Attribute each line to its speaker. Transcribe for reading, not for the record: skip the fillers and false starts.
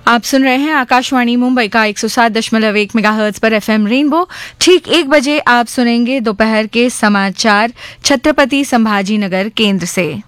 Speaker 1: आप सुन रहे हैं आकाशवाणी मुंबई का 107.1 मेगाहर्ट्ज पर एफएम रेनबो। ठीक 1 बजे आप सुनेंगे दोपहर के समाचार छत्रपति संभाजीनगर केंद्र से।